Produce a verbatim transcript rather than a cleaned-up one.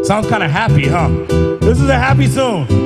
Sounds kind of happy, huh? This is a happy song.